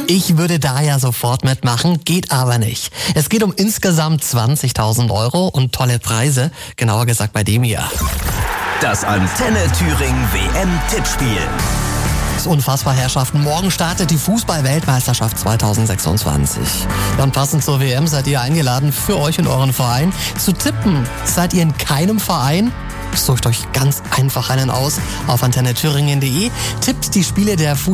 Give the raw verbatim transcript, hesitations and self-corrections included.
Ich würde da ja sofort mitmachen, geht aber nicht. Es geht um insgesamt zwanzigtausend Euro und tolle Preise, genauer gesagt bei dem hier. Das Antenne Thüringen W M-Tippspiel. Das ist unfassbar, Herrschaften. Morgen startet die Fußball-Weltmeisterschaft zweitausendsechsundzwanzig. Ja, und passend zur W M seid ihr eingeladen, für euch und euren Verein zu tippen. Seid ihr in keinem Verein? Sucht euch ganz einfach einen aus auf antenne thüringen punkt de. Tippt die Spiele der Fußball